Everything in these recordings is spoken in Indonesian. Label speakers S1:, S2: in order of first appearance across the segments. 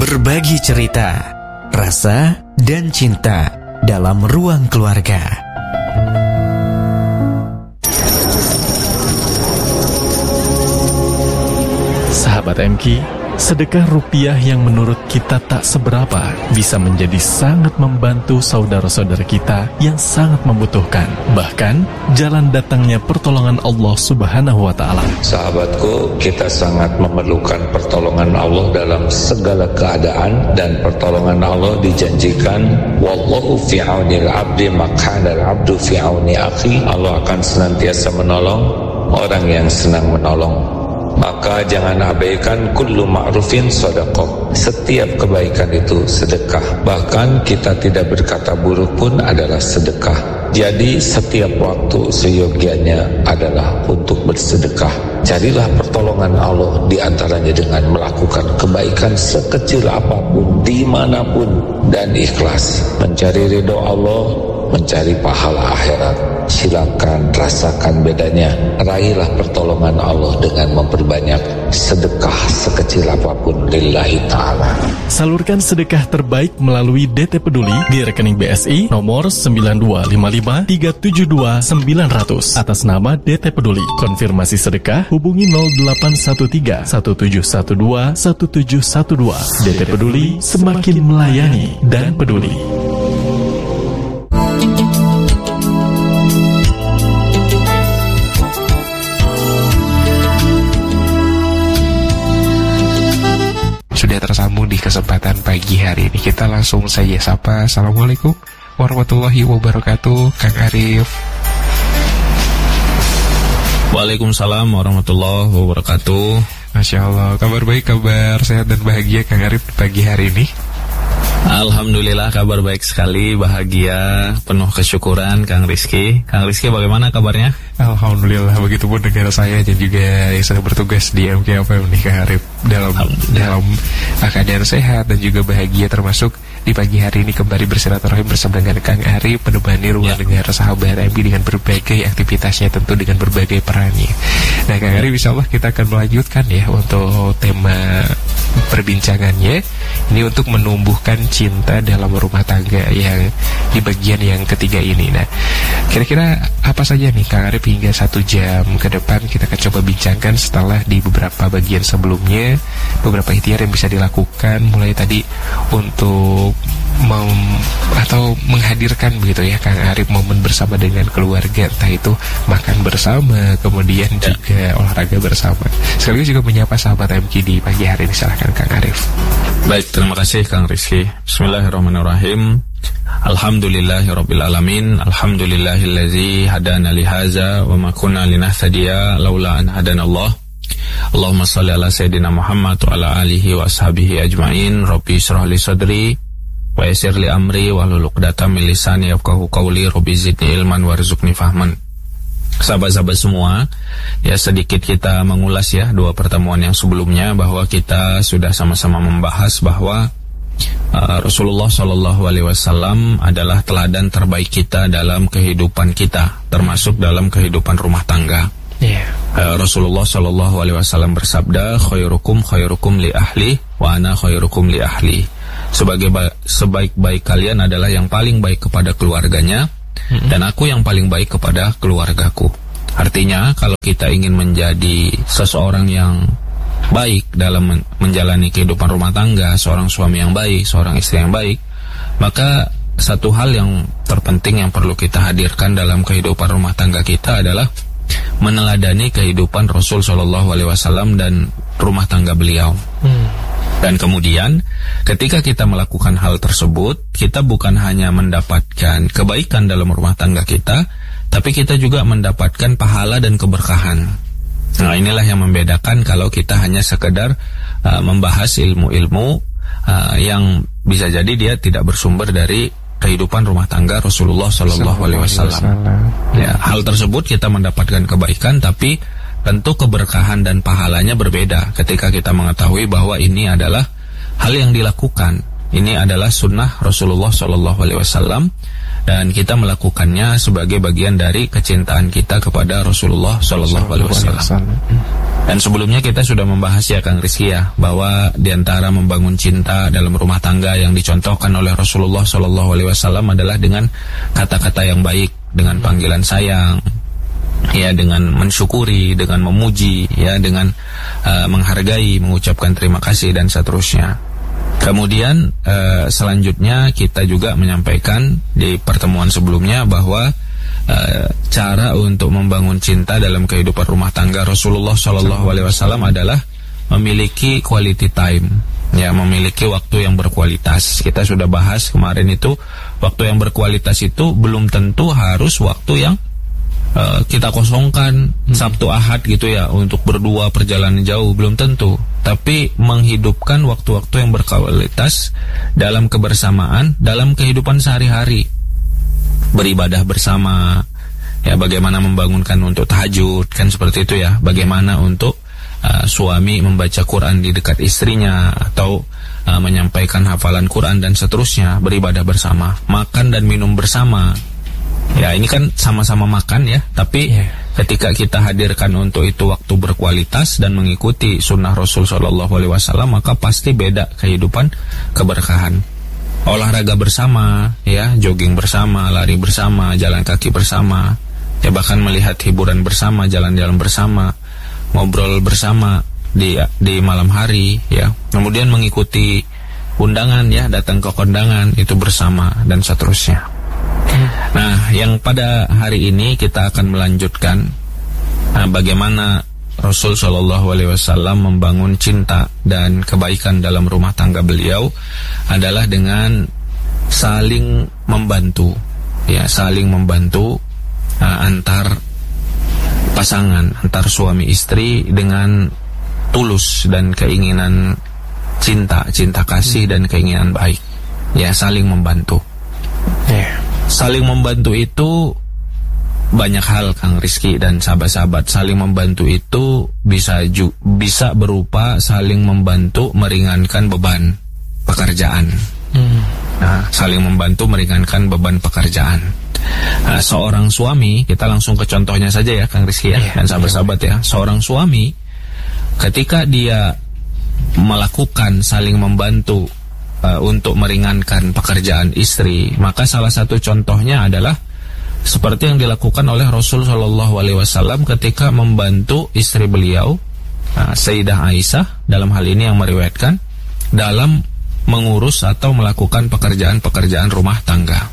S1: Berbagi cerita, rasa, dan cinta dalam ruang keluarga.
S2: Sahabat MQ, sedekah rupiah yang menurut kita tak seberapa bisa menjadi sangat membantu saudara-saudara kita yang sangat membutuhkan. Bahkan, jalan datangnya pertolongan Allah Subhanahu wa Ta'ala.
S3: Sahabatku, kita sangat memerlukan pertolongan Allah dalam segala keadaan, dan pertolongan Allah dijanjikan, wallahu fi aunil abdi makana al-abdu fi auni akhi. Allah akan senantiasa menolong orang yang senang menolong. Maka jangan abaikan kullu ma'rufin sedekah. Setiap kebaikan itu sedekah. Bahkan kita tidak berkata buruk pun adalah sedekah. Jadi setiap waktu seyogianya adalah untuk bersedekah. Carilah pertolongan Allah diantaranya dengan melakukan kebaikan sekecil apapun, dimanapun, dan ikhlas. Mencari ridho Allah, mencari pahala akhirat. Silakan rasakan bedanya. Raihlah pertolongan Allah dengan memperbanyak sedekah sekecil apapun lillahi ta'ala.
S2: Salurkan sedekah terbaik melalui DT Peduli di rekening BSI nomor 9255372900 atas nama DT Peduli. Konfirmasi sedekah hubungi 0813 1712 1712. DT Peduli, semakin melayani dan peduli.
S4: Sudah tersambung di kesempatan pagi hari ini. Kita langsung saja sapa. Assalamualaikum warahmatullahi wabarakatuh, Kang Arif.
S5: Waalaikumsalam warahmatullahi wabarakatuh.
S4: Masya Allah, kabar baik, kabar sehat dan bahagia Kang Arif pagi hari ini.
S5: Alhamdulillah, kabar baik sekali, bahagia, penuh kesyukuran Kang Rizky. Kang Rizky, bagaimana kabarnya?
S4: Alhamdulillah, begitupun dengan saya dan juga yang sedang bertugas di MKFM nih Kang Arif, dalam keadaan sehat dan juga bahagia, termasuk di pagi hari ini kembali bersilaturahim bersama dengan Kang Arif, menemani ruang dengar sahabat MB dengan berbagai aktivitasnya, tentu dengan berbagai perannya. Nah Kang Arif, insyaallah kita akan melanjutkan ya untuk tema perbincangannya ini, untuk menumbuhkan cinta dalam rumah tangga yang di bagian yang ketiga ini. Nah, kira-kira apa saja nih Kang Arif hingga 1 jam ke depan kita akan coba bincangkan setelah di beberapa bagian sebelumnya, beberapa ikhtiar yang bisa dilakukan, mulai tadi untuk menghadirkan begitu ya Kang Arif momen bersama dengan keluarga, entah itu makan bersama, kemudian juga olahraga bersama, sekaligus juga menyapa sahabat MQ di pagi hari ini. Silahkan Kang Arif.
S5: Baik, terima kasih Kang Rizky. Bismillahirrahmanirrahim. Alhamdulillahirrabbilalamin. Alhamdulillahillazi hadana lihaza wa ma kunna linahtadiya laula an hadanallah. Allahumma salli ala Sayyidina Muhammad wa ala alihi wa ashabihi ajma'in. Rabbi shrah li sadri wa yassir li amri wahlul 'uqdatam min lisani yafqahu qawli. Rabbi zidni ilman warzuqni fahman. Sahabat-sahabat semua, ya sedikit kita mengulas ya 2 pertemuan yang sebelumnya, bahwa kita sudah sama-sama membahas bahwa Rasulullah SAW adalah teladan terbaik kita dalam kehidupan kita, termasuk dalam kehidupan rumah tangga. Rasulullah SAW bersabda, khairukum li ahli wa ana khairukum li ahli. Sebaik-baik kalian adalah yang paling baik kepada keluarganya, dan aku yang paling baik kepada keluargaku. Artinya, kalau kita ingin menjadi seseorang yang baik dalam menjalani kehidupan rumah tangga, seorang suami yang baik, seorang istri yang baik, maka satu hal yang terpenting yang perlu kita hadirkan dalam kehidupan rumah tangga kita adalah meneladani kehidupan Rasul SAW dan rumah tangga beliau. Dan kemudian ketika kita melakukan hal tersebut, kita bukan hanya mendapatkan kebaikan dalam rumah tangga kita, tapi kita juga mendapatkan pahala dan keberkahan. Nah, inilah yang membedakan kalau kita hanya sekedar membahas ilmu-ilmu yang bisa jadi dia tidak bersumber dari kehidupan rumah tangga Rasulullah SAW. Ya, hal tersebut kita mendapatkan kebaikan, tapi tentu keberkahan dan pahalanya berbeda ketika kita mengetahui bahwa ini adalah hal yang dilakukan. Ini adalah sunnah Rasulullah SAW, dan kita melakukannya sebagai bagian dari kecintaan kita kepada Rasulullah SAW. Dan sebelumnya kita sudah membahas ya Kang Rizky ya, bahwa diantara membangun cinta dalam rumah tangga yang dicontohkan oleh Rasulullah SAW adalah dengan kata-kata yang baik, dengan panggilan sayang, ya, dengan mensyukuri, dengan memuji, ya, dengan menghargai, mengucapkan terima kasih dan seterusnya. Kemudian selanjutnya kita juga menyampaikan di pertemuan sebelumnya bahwa cara untuk membangun cinta dalam kehidupan rumah tangga Rasulullah SAW adalah memiliki quality time, ya, memiliki waktu yang berkualitas. Kita sudah bahas kemarin itu, waktu yang berkualitas itu belum tentu harus waktu yang kita kosongkan Sabtu Ahad gitu ya untuk berdua perjalanan jauh, belum tentu. Tapi menghidupkan waktu-waktu yang berkualitas dalam kebersamaan, dalam kehidupan sehari-hari, beribadah bersama, ya, bagaimana membangunkan untuk tahajud, kan seperti itu ya, bagaimana untuk suami membaca Quran di dekat istrinya, atau menyampaikan hafalan Quran dan seterusnya, beribadah bersama, makan dan minum bersama. Ya, ini kan sama-sama makan ya, tapi ketika kita hadirkan untuk itu waktu berkualitas dan mengikuti sunnah Rasul SAW, maka pasti beda kehidupan keberkahan. Olahraga bersama, ya, jogging bersama, lari bersama, jalan kaki bersama, ya, bahkan melihat hiburan bersama, jalan-jalan bersama, ngobrol bersama di malam hari, ya. Kemudian mengikuti undangan, ya, datang ke kondangan itu bersama dan seterusnya. Nah, yang pada hari ini kita akan melanjutkan bagaimana Rasul SAW membangun cinta dan kebaikan dalam rumah tangga beliau adalah dengan saling membantu, ya, saling membantu antar pasangan, antar suami istri dengan tulus dan keinginan cinta kasih dan keinginan baik, ya, saling membantu. Saling membantu itu banyak hal Kang Rizky dan sahabat-sahabat. Saling membantu itu bisa berupa saling membantu meringankan beban pekerjaan. Nah, saling membantu meringankan beban pekerjaan. Seorang suami, kita langsung ke contohnya saja ya Kang Rizky ya, dan sahabat-sahabat ya. Seorang suami ketika dia melakukan saling membantu untuk meringankan pekerjaan istri, maka salah satu contohnya adalah seperti yang dilakukan oleh Rasul SAW ketika membantu istri beliau, Sayyidah Aisyah dalam hal ini yang meriwayatkan, dalam mengurus atau melakukan pekerjaan-pekerjaan rumah tangga.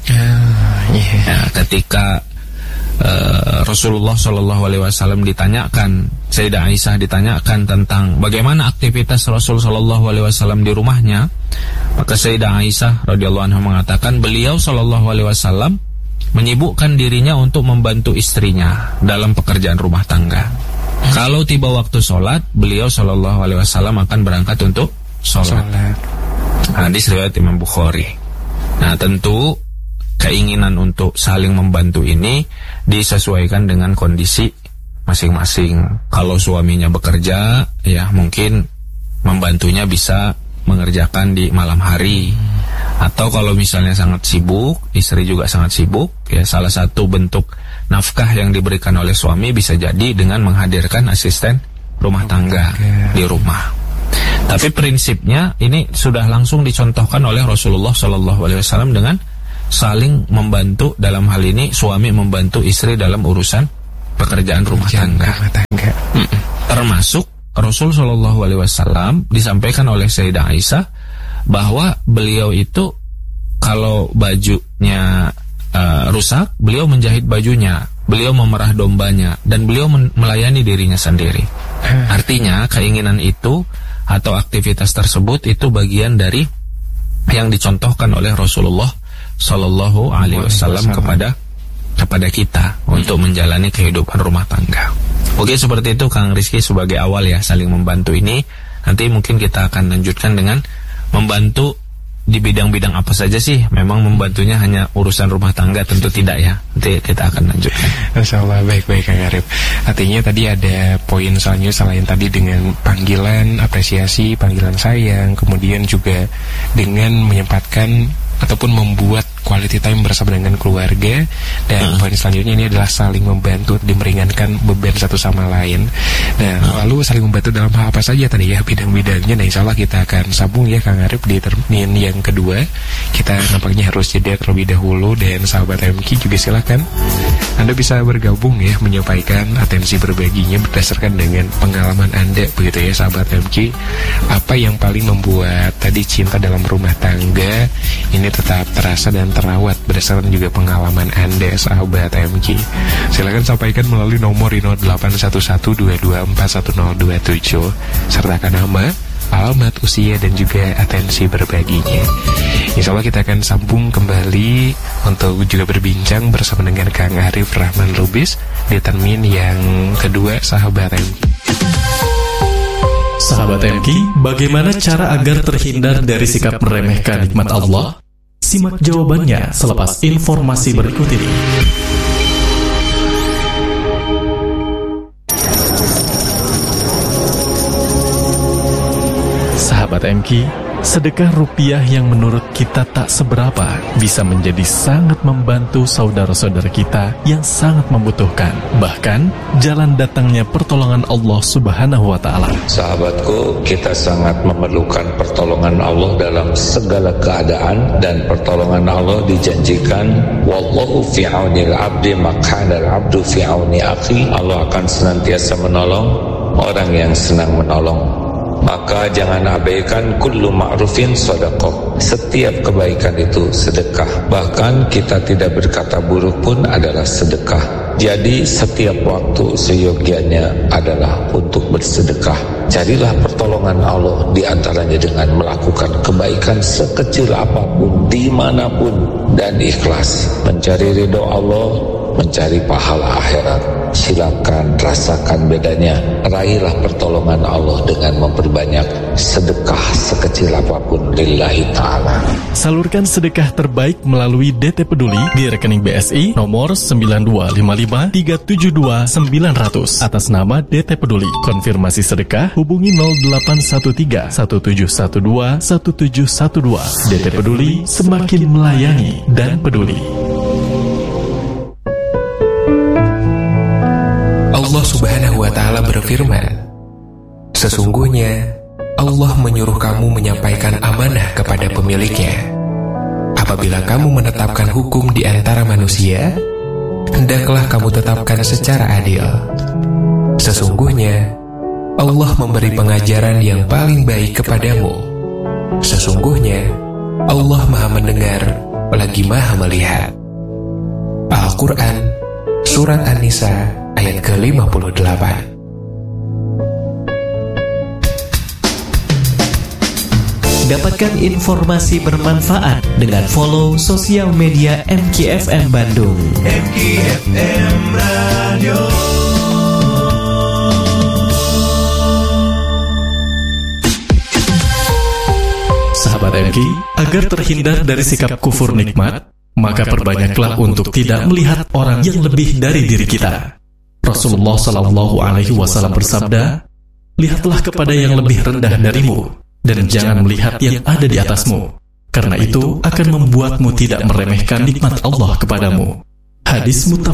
S5: Ketika Rasulullah SAW ditanyakan, Sayyidah Aisyah ditanyakan tentang bagaimana aktivitas Rasul SAW di rumahnya, maka Sayyidah Aisyah radhiyallahu anha mengatakan beliau SAW menyibukkan dirinya untuk membantu istrinya dalam pekerjaan rumah tangga. Kalau tiba waktu sholat, beliau SAW akan berangkat untuk sholat. Hadis riwayat Imam Bukhari. Nah, tentu keinginan untuk saling membantu ini disesuaikan dengan kondisi masing-masing. Kalau suaminya bekerja, ya mungkin membantunya bisa mengerjakan di malam hari. Atau kalau misalnya sangat sibuk, istri juga sangat sibuk, ya salah satu bentuk nafkah yang diberikan oleh suami bisa jadi dengan menghadirkan asisten rumah tangga di rumah. Tapi prinsipnya ini sudah langsung dicontohkan oleh Rasulullah SAW dengan saling membantu, dalam hal ini suami membantu istri dalam urusan pekerjaan rumah tangga. Termasuk Rasul SAW disampaikan oleh Sayyidah Aisyah bahwa beliau itu kalau bajunya rusak, beliau menjahit bajunya, beliau memerah dombanya, dan beliau melayani dirinya sendiri. Artinya keinginan itu atau aktivitas tersebut itu bagian dari yang dicontohkan oleh Rasulullah Sallallahu Alaihi Wasallam kepada kita untuk menjalani kehidupan rumah tangga. Oke, seperti itu Kang Rizky sebagai awal ya, saling membantu ini. Nanti mungkin kita akan lanjutkan dengan membantu di bidang-bidang apa saja sih. Memang membantunya hanya urusan rumah tangga tentu tidak ya. Nanti kita akan lanjutkan.
S4: Insyaallah. Baik-baik Kang Arif. Artinya tadi ada poin selanjutnya selain tadi dengan panggilan apresiasi, panggilan sayang, kemudian juga dengan menyempatkan ataupun membuat quality time bersama dengan keluarga. Dan poin selanjutnya ini adalah saling membantu di meringankan beban satu sama lain. Nah, lalu saling membantu dalam hal apa saja tadi ya bidang-bidangnya. Nah, insya Allah kita akan sambung ya Kang Arif di termin yang kedua. Kita nampaknya harus jeda terlebih dahulu. Dan sahabat MK juga silakan Anda bisa bergabung ya, menyampaikan atensi berbaginya berdasarkan dengan pengalaman Anda begitu ya sahabat MK. Apa yang paling membuat tadi cinta dalam rumah tangga ini tetap terasa dan terawat berdasarkan juga pengalaman Anda sahabat MK. Silakan sampaikan melalui nomor 081122411027 sertakan nama, alamat, usia, dan juga atensi berbaginya. Insya Allah kita akan sambung kembali untuk juga berbincang bersama dengan Kang Arif Rahman Lubis di termin yang kedua sahabat MK.
S2: Sahabat MK, bagaimana cara agar terhindar dari sikap meremehkan nikmat Allah? Simak jawabannya selepas informasi berikut ini. Sahabat MK, sedekah rupiah yang menurut kita tak seberapa bisa menjadi sangat membantu saudara-saudara kita yang sangat membutuhkan. Bahkan, jalan datangnya pertolongan Allah Subhanahu wa Ta'ala.
S3: Sahabatku, kita sangat memerlukan pertolongan Allah dalam segala keadaan, dan pertolongan Allah dijanjikan, wallahu fi aunil abdi makana al-abdu fi auni akhi. Allah akan senantiasa menolong orang yang senang menolong. Maka jangan abaikan kullu ma'rufin sedekah. Setiap kebaikan itu sedekah. Bahkan kita tidak berkata buruk pun adalah sedekah. Jadi setiap waktu seyogianya adalah untuk bersedekah. Carilah pertolongan Allah di antaranya dengan melakukan kebaikan sekecil apapun, dimanapun, dan ikhlas. Mencari ridho Allah, mencari pahala akhirat. Silakan rasakan bedanya. Raihlah pertolongan Allah dengan memperbanyak sedekah sekecil apapun lillahi ta'ala.
S2: Salurkan sedekah terbaik melalui DT Peduli di rekening BSI nomor 9255372900 atas nama DT Peduli. Konfirmasi sedekah hubungi 081317121712. DT Peduli, semakin melayani dan peduli.
S1: Allah Subhanahu wa Ta'ala berfirman, sesungguhnya Allah menyuruh kamu menyampaikan amanah kepada pemiliknya. Apabila kamu menetapkan hukum di antara manusia, hendaklah kamu tetapkan secara adil. Sesungguhnya Allah memberi pengajaran yang paling baik kepadamu. Sesungguhnya Allah Maha Mendengar lagi Maha Melihat. Al-Quran Surat An-Nisa ayat ke-58. Dapatkan informasi bermanfaat dengan follow sosial media MKFM Bandung. MKFM Radio.
S2: Sahabat MK, agar terhindar dari sikap kufur nikmat, maka perbanyaklah untuk tidak melihat orang yang lebih dari diri kita. Rasulullah Shallallahu Alaihi Wasallam bersabda, lihatlah kepada yang lebih rendah darimu dan jangan melihat yang ada di atasmu, karena itu akan membuatmu tidak meremehkan nikmat Allah kepadamu. Hadis muttafaq